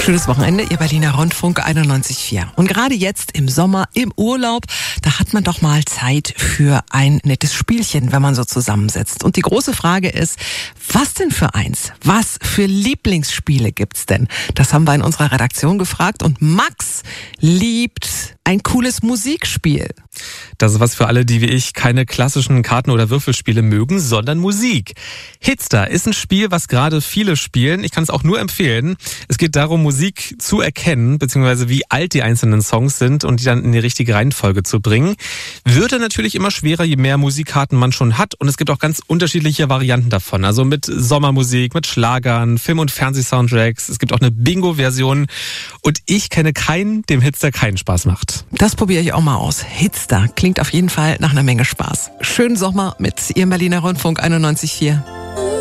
Schönes Wochenende, Ihr Berliner Rundfunk 91,4. Und gerade jetzt im Sommer, im Urlaub, da hat man doch mal Zeit für ein nettes Spielchen, wenn man so zusammensitzt. Und die große Frage ist, was denn für eins? Was für Lieblingsspiele gibt's denn? Das haben wir in unserer Redaktion gefragt und Max liebt ein cooles Musikspiel. Das ist was für alle, die wie ich keine klassischen Karten- oder Würfelspiele mögen, sondern Musik. Hitster ist ein Spiel, was gerade viele spielen. Ich kann es auch nur empfehlen. Es geht darum, Musik zu erkennen, beziehungsweise wie alt die einzelnen Songs sind und die dann in die richtige Reihenfolge zu bringen. Wird dann natürlich immer schwerer, je mehr Musikkarten man schon hat. Und es gibt auch ganz unterschiedliche Varianten davon. Also mit Sommermusik, mit Schlagern, Film- und Fernsehsoundtracks. Es gibt auch eine Bingo-Version. Und ich kenne keinen, dem Hitster keinen Spaß macht. Das probiere ich auch mal aus. Hitster klingt auf jeden Fall nach einer Menge Spaß. Schönen Sommer mit Ihrem Berliner Rundfunk 91,4.